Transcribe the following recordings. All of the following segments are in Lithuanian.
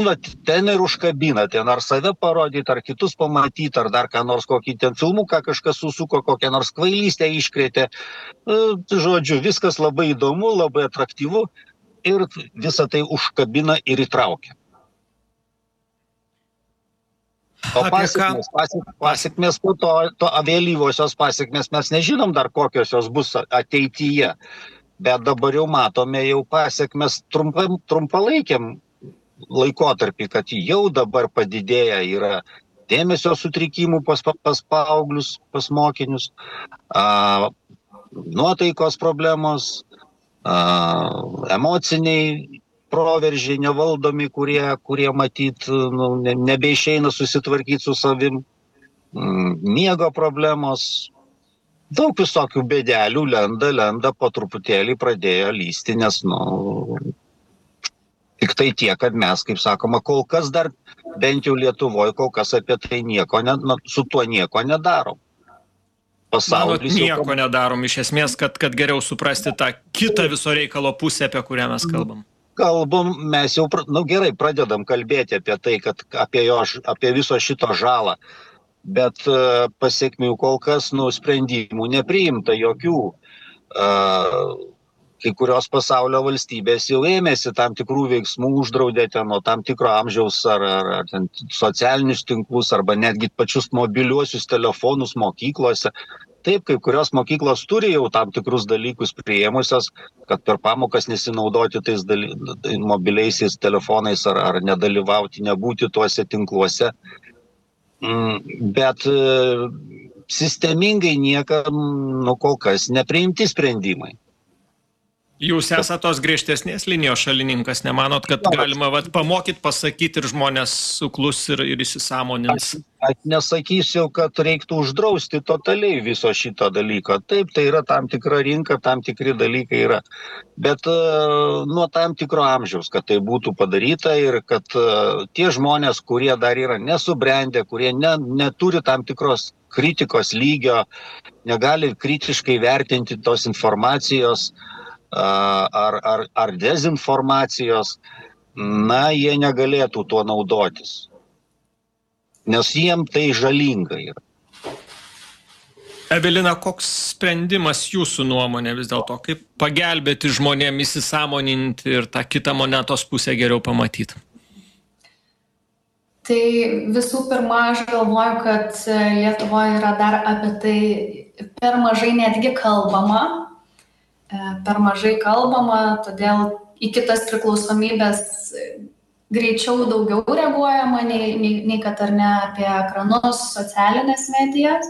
ten ir užkabina, ten ar save parodyti, ar kitus pamatyti, ar dar ką nors, kokį ten filmuką kažkas susuko, kokią nors kvailystę iškrėtė. Žodžiu, viskas labai įdomu, labai atraktyvu ir visą tai užkabina ir įtraukia. O pasiekmės po to vėlyvosios pasiekmės mes nežinom dar kokios jos bus ateityje, bet dabar jau matome jau pasiekmės trumpalaikiam laikotarpį, kad jau dabar padidėja yra dėmesio sutrikimų pas paauglius, pas mokinius, nuotaikos problemos, emociniai proveržiai nevaldomi, kurie matyt nebeišeina susitvarkyti su savim, miego problemos, daug visokių bėdelių lenda, po truputėlį pradėjo lysti, nes, tik tai tiek, kad mes, kaip sakoma, kol kas dar, bent jau Lietuvoje, kol kas apie tai su tuo nieko nedarom. Pasaulis nieko nedarom, iš esmės, kad geriau suprasti tą kitą viso reikalo pusę, apie kurią mes kalbam. Kalbam, mes jau, gerai, pradedam kalbėti apie tai, kad apie viso šito žalą, bet pasiekmių kol kas sprendimų nepriimta jokių. Kai kurios pasaulio valstybės jau ėmėsi tam tikrų veiksmų, uždraudė nuo tam tikro amžiaus ar socialinius tinklus, arba netgi pačius mobiliuosius telefonus mokyklose. Taip, kai kurios mokyklos turi jau tam tikrus dalykus priėmusios, kad per pamokas nesinaudoti tais mobiliaisiais telefonais ar nedalyvauti, nebūti tuose tinkluose. Bet sistemingai niekam kol kas nepriimti sprendimai. Jūs esate tos griežtesnės linijos šalininkas, nemanot, kad galima pamokyti, pasakyti ir žmonės suklus ir įsisąmonins? Aš nesakysiu, kad reiktų uždrausti totaliai viso šito dalyko. Taip, tai yra tam tikra rinka, tam tikri dalykai yra. Bet nuo tam tikro amžiaus, kad tai būtų padaryta ir kad tie žmonės, kurie dar yra nesubrendę, kurie neturi tam tikros kritikos lygio, negali kritiškai vertinti tos informacijos, ar dezinformacijos, jie negalėtų tuo naudotis. Nes jiem tai žalinga yra. Evelina, koks sprendimas jūsų nuomonė vis dėlto? Kaip pagelbėti žmonėm įsisąmoninti ir tą kitą monetos pusę geriau pamatyti? Tai visų pirma, aš galvoju, kad Lietuvoje yra dar apie tai per mažai netgi kalbama. Todėl į kitas priklausomybės greičiau daugiau reaguojama, nei kad ar ne apie ekranus, socialinės medijas.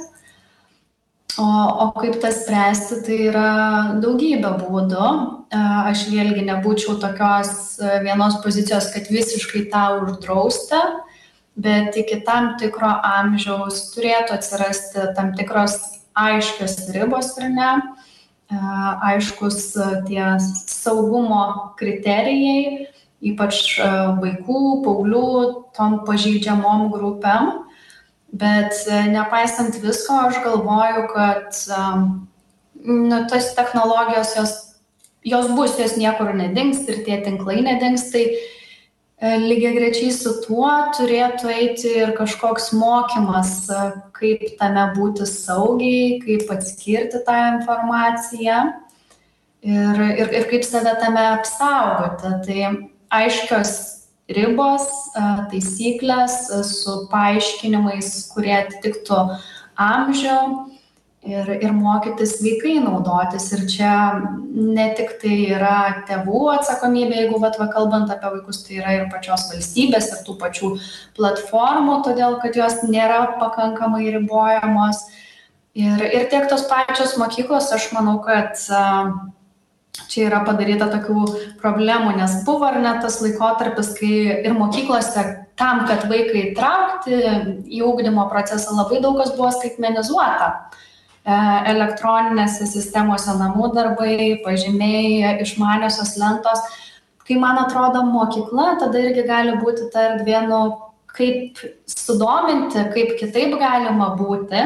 O kaip tas spręsti, tai yra daugybė būdų. Aš vėlgi nebūčiau tokios vienos pozicijos, kad visiškai tą uždrausti, bet iki tam tikro amžiaus turėtų atsirasti tam tikros aiškios ribos ir ne. Aiškus tie saugumo kriterijai, ypač vaikų, paauglių, tom pažeidžiamom grupėm. Bet nepaisant visko, aš galvoju, kad tos technologijos, jos bus, jos niekur nedings ir tie tinklai nedings, tai lygiagrečiai su tuo turėtų eiti ir kažkoks mokymas, kaip tame būti saugiai, kaip atskirti tą informaciją ir kaip save tame apsaugoti. Tai aiškios ribos, taisyklės su paaiškinimais, kurie atitiktų amžių ir mokytis sveikai naudotis. Ir čia ne tik tai yra tėvų atsakomybė, jeigu kalbant apie vaikus, tai yra ir pačios valstybės ir tų pačių platformų, todėl kad jos nėra pakankamai ribojamos. Ir tiek tos pačios mokyklos, aš manau, kad čia yra padaryta tokių problemų, nes buvo ar net tas laikotarpis, kai ir mokyklose tam, kad vaikai įtraukti į ugdymo procesą, labai daug kas buvo skaitmenizuota. Elektroninėse sistemose namų darbai, pažymiai, išmaniosios lentos. Kai man atrodo mokykla, tada irgi gali būti ta erdvė, kaip sudominti, kaip kitaip galima būti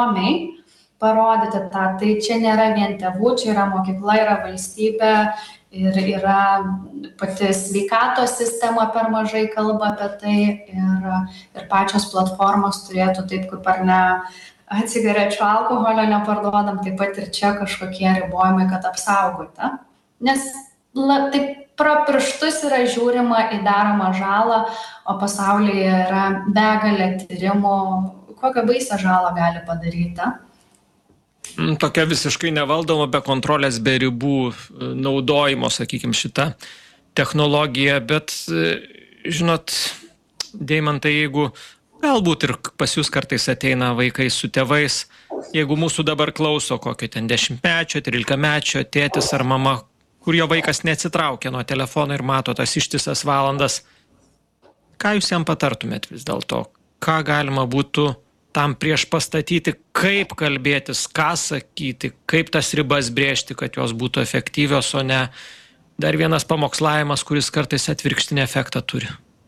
įdomiai, parodyti tą. Tai čia nėra vien tėvų, čia yra mokykla, yra valstybė ir yra pati sveikatos sistema per mažai kalba apie tai ir pačios platformos turėtų taip, kaip ar ne, cigarečių alkoholio neparduodam, taip pat ir čia kažkokie ribojimai, kad apsaugoti. Nes taip pro pirštus yra žiūrima į daromą žalą, o pasaulyje yra begalė tyrimų, kokią baisę žalą gali padaryti. Tokia visiškai nevaldoma, be kontrolės, be ribų naudojimo, sakykime, šitą technologiją, bet, žinot, Deimantai, jeigu galbūt ir pas jūs kartais ateina vaikai su tėvais, jeigu mūsų dabar klauso kokio ten 10-mečio, 13-mečio tėtis ar mama, kur jo vaikas neatsitraukia nuo telefono ir mato tas ištisas valandas, ką jūs jam patartumėt vis dėlto? Ką galima būtų tam prieš pastatyti, kaip kalbėtis, ką sakyti, kaip tas ribas brėžti, kad jos būtų efektyvios, o ne dar vienas pamokslavimas, kuris kartais atvirkštinį efektą turi?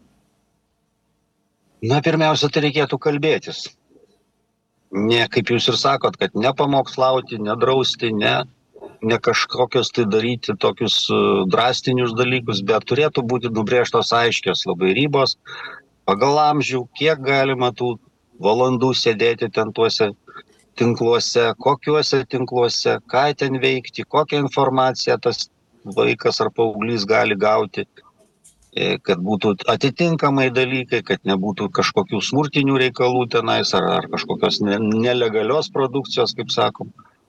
Na, pirmiausia, tai reikėtų kalbėtis. Ne, kaip jūs ir sakot, kad nepamokslauti, nedrausti, ne kažkokios tai daryti tokius drastinius dalykus, bet turėtų būti nubrėžtos aiškios labai ribos pagal amžių, kiek galima tų valandų sėdėti ten tuose tinkluose, kokiuose tinkluose, ką ten veikti, kokią informaciją tas vaikas ar paauglys gali gauti, kad būtų atitinkamai dalykai, kad nebūtų kažkokių smurtinių reikalų tenais ar kažkokios nelegalios produkcijos, kaip sakom.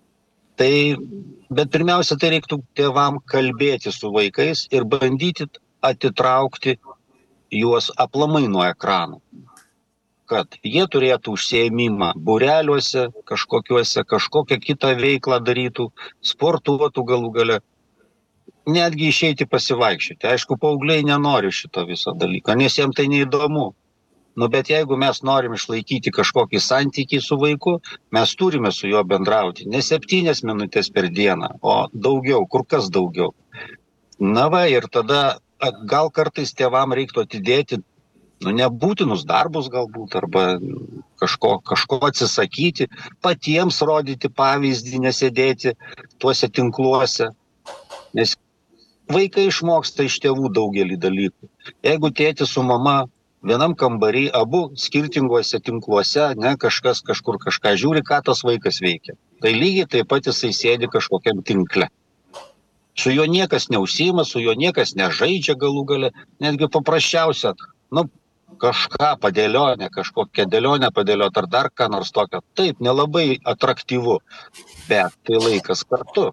Bet pirmiausia, tai reiktų tėvam kalbėti su vaikais ir bandyti atitraukti juos aplamai nuo ekranų. Kad jie turėtų užsiėmimą būreliuose, kažkokią kitą veiklą darytų, sportuotų galų gale, netgi išeiti pasivaikščioti. Aišku, paaugliai nenori šito viso dalyko, nes jiems tai neįdomu. Bet jeigu mes norim išlaikyti kažkokį santykį su vaiku, mes turime su juo bendrauti. Ne 7 minutės per dieną, o daugiau, kur kas daugiau. Ir tada gal kartais tėvam reiktų atidėti nebūtinus darbus galbūt, arba kažko atsisakyti, patiems rodyti pavyzdį, nesėdėti tuose tinkluose. Nes vaikai išmoksta iš tėvų daugelį dalykų. Jeigu tėtis su mama vienam kambarį, abu skirtinguose tinkluose, kažkas kažkur kažką žiūri, ką tas vaikas veikia. Tai lygiai taip pat jisai sėdi kažkokiam tinkle. Su juo niekas neužsiima, su juo niekas nežaidžia galų gale, netgi paprasčiausia, kažką padėlionę, kažkokią dėlionę padėliot ar dar ką nors tokio. Taip, nelabai atraktyvu, bet tai laikas kartu.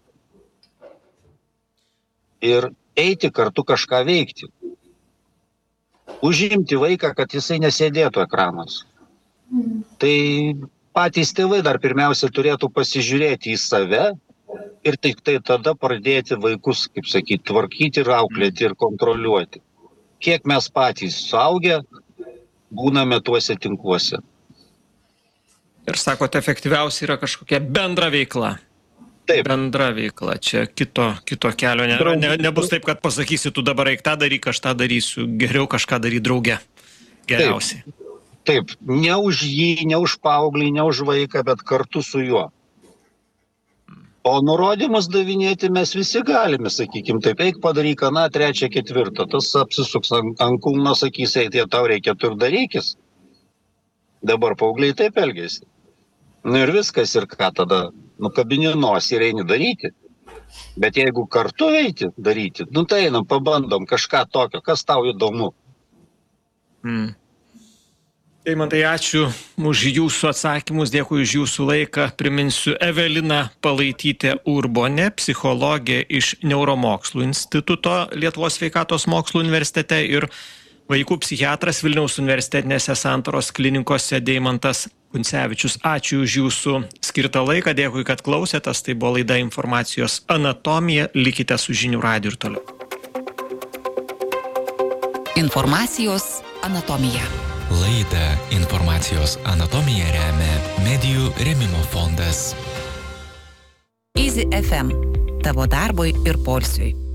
Ir eiti kartu kažką veikti. Užimti vaiką, kad jisai nesėdėtų ekranas. Tai patys tėvai dar pirmiausia turėtų pasižiūrėti į save ir tik tai tada pradėti vaikus, kaip sakyti, tvarkyti ir auklėti ir kontroliuoti. Kiek mes patys suaugę būname tuose tinkluose. Ir sakote, efektyviausia yra kažkokia bendra veikla. Taip. Bendra veikla. Čia kito kelio nėra. Nebus taip, kad pasakysi, tu dabar eik tą daryk, aš tą darysiu. Geriau kažką daryti drauge. Geriausiai. Taip. Ne už jį, ne už paauglį, ne už vaiką, bet kartu su juo. O nurodymus davinėti mes visi galime, sakykime, taip, eik padaryk, 3, 4, tas apsisuks ant kulno, sakys, tai tau reikia tu ir darykis. Dabar paaugliai taip elgiasi. Ir viskas, ir ką tada, kabini nosį ir eini daryti. Bet jeigu kartu eiti daryti, tai einam, pabandom kažką tokio, kas tau įdomu. Deimantai, ačiū už jūsų atsakymus, dėkui už jūsų laiką. Priminsiu, Evelina Palaitytė Urbonė, psichologė iš Neuromokslų instituto Lietuvos sveikatos mokslų universitete ir vaikų psichiatras Vilniaus universitetinėse Santaros klinikose Deimantas Kuncevičius. Ačiū už jūsų skirtą laiką, dėkui, kad klausėtės. Tai buvo laida Informacijos anatomija. Likite su Žinių radiju ir toliau. Informacijos anatomija. Laidą Informacijos anatomija remia Medijų rėmimo fondas. Easy FM. Tavo darbui ir poilsiui.